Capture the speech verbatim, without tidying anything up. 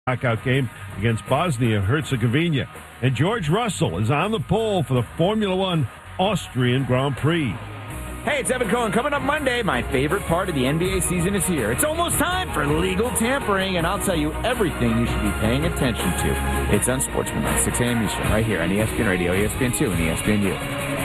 knockout game against Bosnia-Herzegovina. And George Russell is on the pole for the Formula One Austrian Grand Prix. Hey, it's Evan Cohen. Coming up Monday, my favorite part of the N B A season is here. It's almost time for legal tampering, and I'll tell you everything you should be paying attention to. It's Unsportsmanlike, six a.m. Eastern, right here on E S P N Radio, E S P N two, and E S P N U.